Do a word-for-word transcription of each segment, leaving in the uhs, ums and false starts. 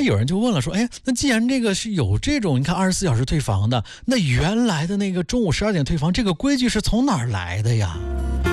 那有人就问了说，哎，那既然这个是有这种你看二十四小时退房的，那原来的那个中午十二点退房这个规矩是从哪儿来的呀？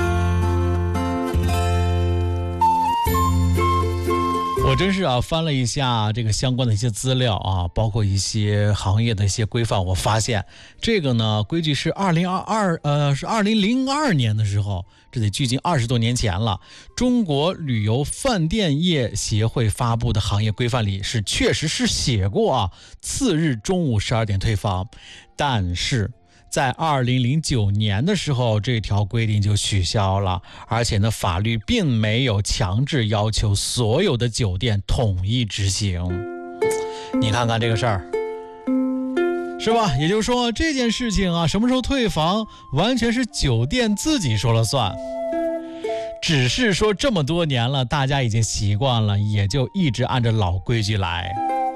我真是啊翻了一下这个相关的一些资料啊，包括一些行业的一些规范，我发现这个呢规矩是二零二二呃是二零零二年的时候，这得距今二十多年前了。中国旅游饭店业协会发布的行业规范里是确实是写过啊，次日中午十二点退房，但是在二零零九年的时候，这条规定就取消了，而且呢，法律并没有强制要求所有的酒店统一执行。你看看这个事儿，是吧？也就是说，这件事情啊，什么时候退房，完全是酒店自己说了算。只是说这么多年了，大家已经习惯了，也就一直按照老规矩来。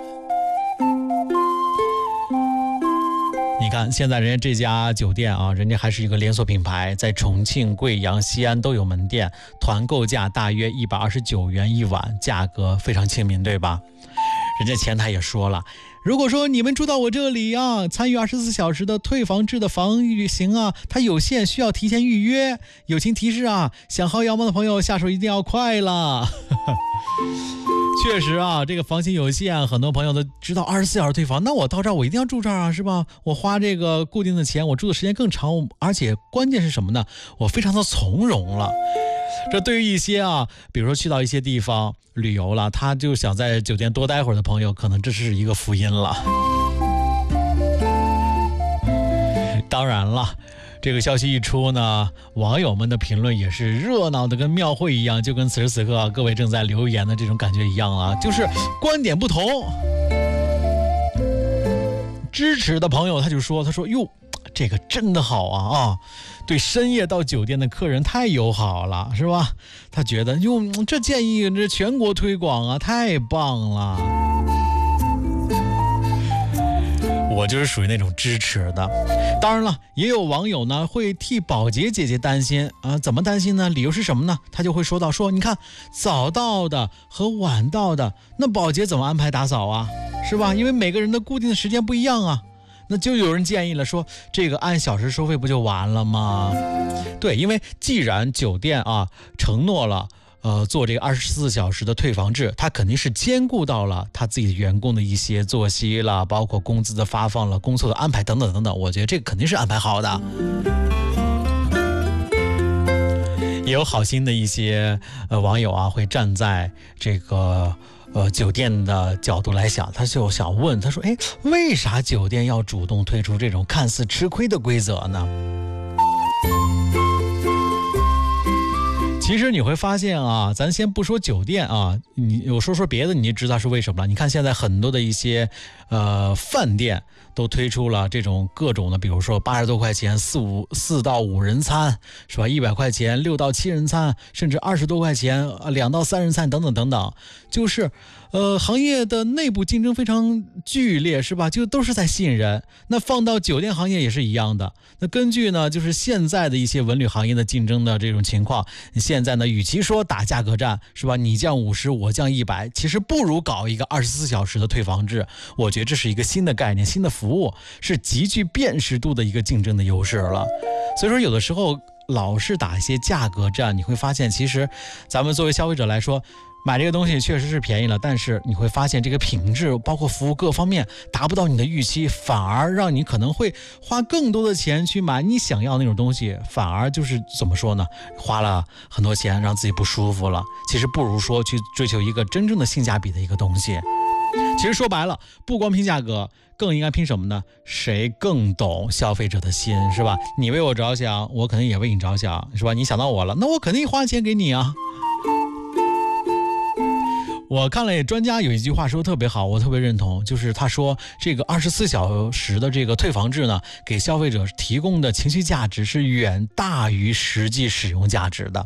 你看现在人家这家酒店啊，人家还是一个连锁品牌，在重庆、贵阳、西安都有门店，团购价大约一百二十九元一晚，价格非常亲民，对吧？人家前台也说了，如果说你们住到我这里啊，参与二十四小时的退房制的房旅行啊，它有限，需要提前预约。友情提示啊，想薅羊毛的朋友下手一定要快了。确实啊，这个房型有限，很多朋友都知道二十四小时退房，那我到这儿我一定要住这儿啊，是吧？我花这个固定的钱，我住的时间更长，而且关键是什么呢？我非常的从容了。这对于一些啊，比如说去到一些地方旅游了，他就想在酒店多待会儿的朋友，可能这是一个福音了。当然了，这个消息一出呢，网友们的评论也是热闹的跟庙会一样，就跟此时此刻啊各位正在留言的这种感觉一样啊，就是观点不同。支持的朋友他就说，他说哟，这个真的好啊啊，对深夜到酒店的客人太友好了，是吧？他觉得哟，这建议这全国推广啊，太棒了。我就是属于那种支持的。当然了，也有网友呢会替保洁姐姐担心啊、呃，怎么担心呢？理由是什么呢？他就会说到说，你看早到的和晚到的，那保洁怎么安排打扫啊？是吧？因为每个人的固定的时间不一样啊。那就有人建议了，说这个按小时收费不就完了吗？对，因为既然酒店啊承诺了呃，做这个二十四小时的退房制，他肯定是兼顾到了他自己的员工的一些作息了，包括工资的发放了，工作的安排等等等等，我觉得这个肯定是安排好的。也有好心的一些呃网友啊，会站在这个呃酒店的角度来想，他就想问，他说，哎，为啥酒店要主动推出这种看似吃亏的规则呢？其实你会发现啊，咱先不说酒店啊，你我说说别的，你就知道是为什么了。你看现在很多的一些呃饭店都推出了这种各种的，比如说八十多块钱四五四到五人餐，是吧？一百块钱六到七人餐，甚至二十多块钱两到三人餐等等等等，就是呃行业的内部竞争非常剧烈，是吧？就都是在吸引人。那放到酒店行业也是一样的。那根据呢，就是现在的一些文旅行业的竞争的这种情况，现在呢，与其说打价格战，是吧？你降五十，我降一百，其实不如搞一个二十四小时的退房制。我觉得这是一个新的概念，新的服务，是极具辨识度的一个竞争的优势了。所以说，有的时候老是打一些价格战，你会发现，其实咱们作为消费者来说，买这个东西确实是便宜了，但是你会发现这个品质包括服务各方面达不到你的预期，反而让你可能会花更多的钱去买你想要那种东西，反而就是怎么说呢，花了很多钱让自己不舒服了。其实不如说去追求一个真正的性价比的一个东西。其实说白了，不光拼价格，更应该拼什么呢？谁更懂消费者的心，是吧？你为我着想，我肯定也为你着想，是吧？你想到我了，那我肯定花钱给你啊。我看了专家有一句话说特别好，我特别认同，就是他说这个二十四小时的这个退房制呢，给消费者提供的情绪价值是远大于实际使用价值的。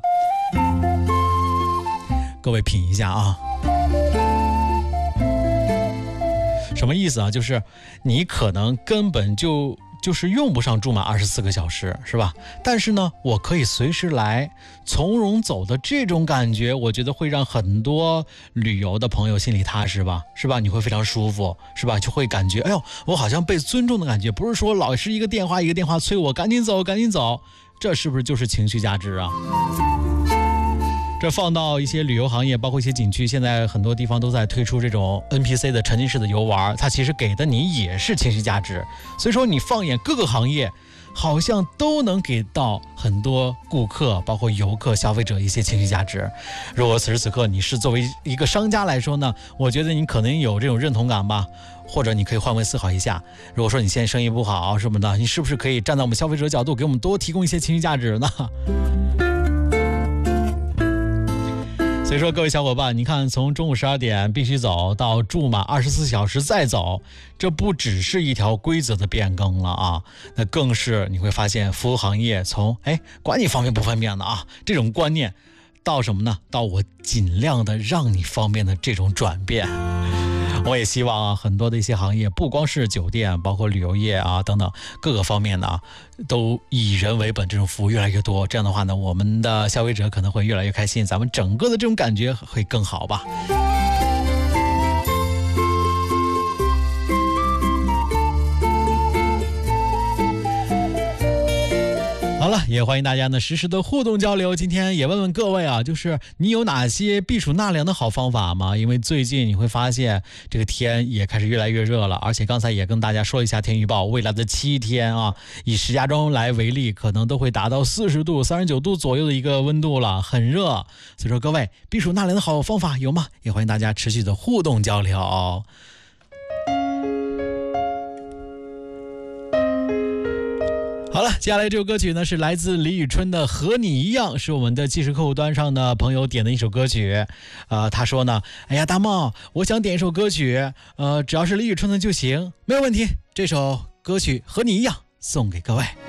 各位品一下啊，什么意思啊？就是你可能根本就就是用不上住满二十四个小时，是吧？但是呢，我可以随时来，从容走的这种感觉，我觉得会让很多旅游的朋友心里踏实吧，是吧？你会非常舒服，是吧？就会感觉，哎呦，我好像被尊重的感觉，不是说老是一个电话一个电话催我赶紧走，赶紧走，这是不是就是情绪价值啊？这放到一些旅游行业，包括一些景区，现在很多地方都在推出这种 N P C 的沉浸式的游玩，它其实给的你也是情绪价值。所以说你放眼各个行业，好像都能给到很多顾客，包括游客、消费者一些情绪价值。如果此时此刻你是作为一个商家来说呢，我觉得你可能有这种认同感吧，或者你可以换位思考一下，如果说你现在生意不好什么的，你是不是可以站在我们消费者的角度，给我们多提供一些情绪价值呢？所以说各位小伙伴，你看从中午十二点必须走到住满二十四小时再走，这不只是一条规则的变更了啊，那更是你会发现服务行业从哎管你方便不方便的啊这种观念，到什么呢？到我尽量的让你方便的这种转变。我也希望啊，很多的一些行业，不光是酒店，包括旅游业啊等等各个方面的啊，都以人为本，这种服务越来越多。这样的话呢，我们的消费者可能会越来越开心，咱们整个的这种感觉会更好吧。好了，也欢迎大家呢实时的互动交流。今天也问问各位啊，就是你有哪些避暑纳凉的好方法吗？因为最近你会发现这个天也开始越来越热了，而且刚才也跟大家说一下天预报，未来的七天啊，以石家庄来为例，可能都会达到四十度、三十九度左右的一个温度了，很热。所以说各位避暑纳凉的好方法有吗？也欢迎大家持续的互动交流。好了，接下来这首歌曲呢是来自李宇春的《和你一样》，是我们的即时客户端上的朋友点的一首歌曲。呃，他说呢，哎呀，大茂，我想点一首歌曲，呃，只要是李宇春的就行，没有问题。这首歌曲《和你一样》送给各位。